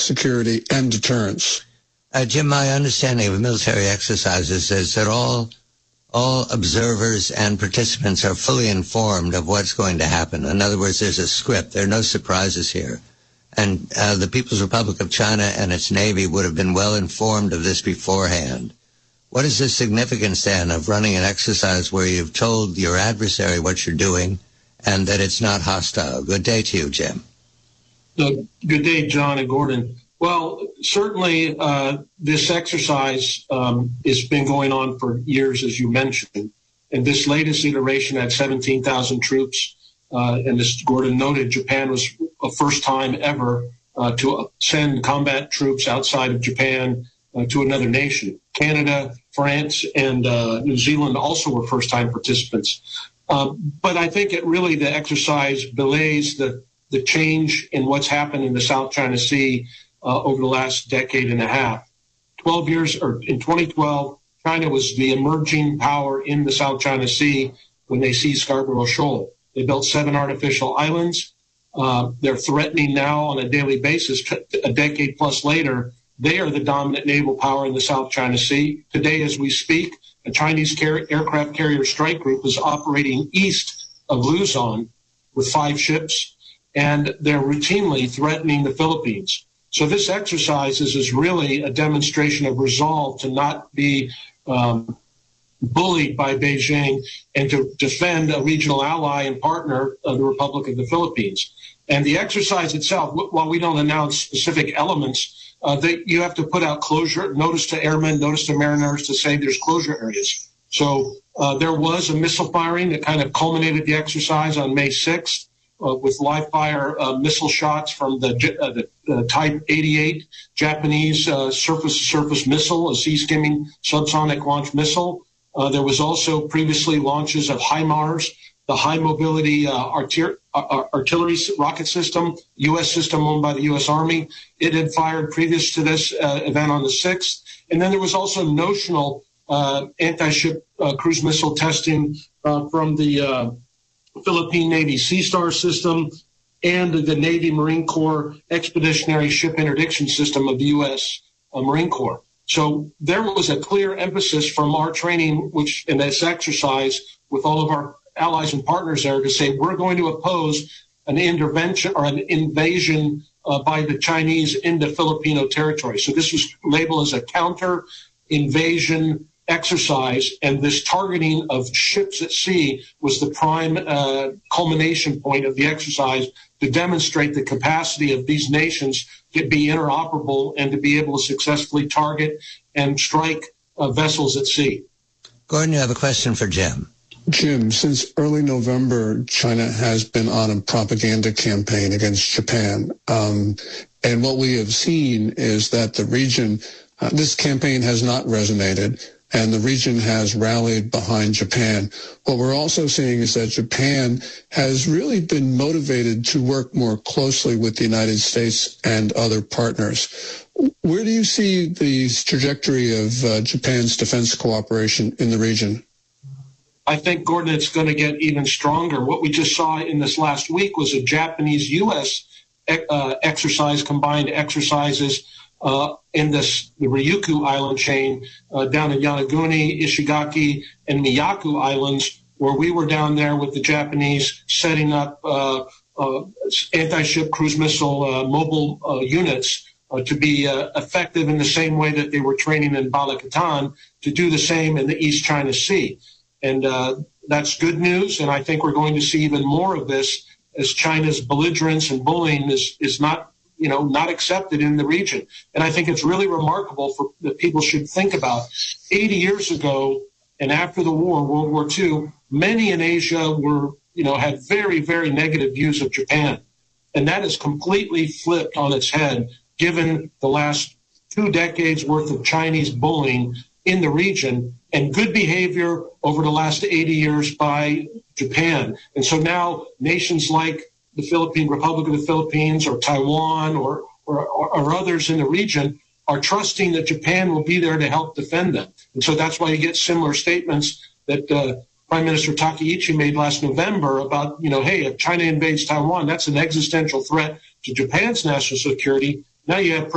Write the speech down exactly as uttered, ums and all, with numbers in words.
security and deterrence. Uh, Jim, my understanding of military exercises is that all all observers and participants are fully informed of what's going to happen. In other words, there's a script. There are no surprises here. And uh, the People's Republic of China and its Navy would have been well informed of this beforehand. What is the significance, then, of running an exercise where you've told your adversary what you're doing and that it's not hostile? Good day to you, Jim. Uh, good day, John and Gordon. Well, certainly uh, this exercise um, has been going on for years, as you mentioned. And this latest iteration had seventeen thousand troops. Uh, and as Gordon noted, Japan was a first time ever uh, to send combat troops outside of Japan uh, to another nation. Canada, France, and uh, New Zealand also were first-time participants. Uh, but I think it really, the exercise belays the, the change in what's happened in the South China Sea uh, over the last decade and a half. Twelve years, or in twenty twelve, China was the emerging power in the South China Sea when they seized Scarborough Shoal. They built seven artificial islands. Uh, they're threatening now on a daily basis, a decade plus later. They are the dominant naval power in the South China Sea. Today, as we speak, a Chinese car- aircraft carrier strike group is operating east of Luzon with five ships, and they're routinely threatening the Philippines. So this exercise is, is really a demonstration of resolve to not be um, bullied by Beijing and to defend a regional ally and partner of the Republic of the Philippines. And the exercise itself, while we don't announce specific elements, uh, they, you have to put out closure, notice to airmen, notice to mariners to say there's closure areas. So uh, there was a missile firing that kind of culminated the exercise on May sixth uh, with live fire uh, missile shots from the, uh, the uh, Type eighty-eight Japanese uh, surface-to-surface missile, a sea-skimming subsonic launch missile. Uh, there was also previously launches of HIMARS, the high mobility uh, artir- uh, artillery rocket system, U S system owned by the U S Army. It had fired previous to this uh, event on the sixth. And then there was also notional uh, anti-ship uh, cruise missile testing uh, from the uh, Philippine Navy Sea Star system and the Navy Marine Corps Expeditionary Ship Interdiction System of the U S uh, Marine Corps. So there was a clear emphasis from our training, which in this exercise with all of our allies and partners there, to say we're going to oppose an intervention or an invasion uh, by the Chinese into Filipino territory. So this was labeled as a counter-invasion exercise, and this targeting of ships at sea was the prime uh, culmination point of the exercise to demonstrate the capacity of these nations to be interoperable and to be able to successfully target and strike uh, vessels at sea. Gordon, you have a question for Jim. Jim, since early November, China has been on a propaganda campaign against Japan. Um, and what we have seen is that the region, uh, this campaign has not resonated, and the region has rallied behind Japan. What we're also seeing is that Japan has really been motivated to work more closely with the United States and other partners. Where do you see the trajectory of uh, Japan's defense cooperation in the region? I think, Gordon, it's going to get even stronger. What we just saw in this last week was a Japanese-U S uh, exercise, combined exercises uh, in this the Ryukyu Island chain uh, down in Yonaguni, Ishigaki, and Miyako Islands, where we were down there with the Japanese setting up uh, uh, anti-ship cruise missile uh, mobile uh, units uh, to be uh, effective in the same way that they were training in Balikatan to do the same in the East China Sea. And uh, that's good news, and I think we're going to see even more of this as China's belligerence and bullying is, is not, you know, not accepted in the region. And I think it's really remarkable for that people should think about. eighty years ago, and after the war, World War Two, many in Asia were, you know, had very, very negative views of Japan. And that is completely flipped on its head, given the last two decades worth of Chinese bullying in the region and good behavior over the last eighty years by Japan. And so now nations like the Philippine Republic of the Philippines or Taiwan or, or, or others in the region are trusting that Japan will be there to help defend them. And so that's why you get similar statements that uh, Prime Minister Takaichi made last November about, you know, hey, if China invades Taiwan, that's an existential threat to Japan's national security. Now you have